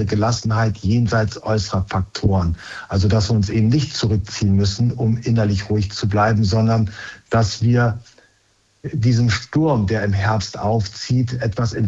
innere Gelassenheit jenseits äußerer Faktoren. Also dass wir uns eben nicht zurückziehen müssen, um innerlich ruhig zu bleiben, sondern dass wir diesem Sturm, der im Herbst aufzieht, etwas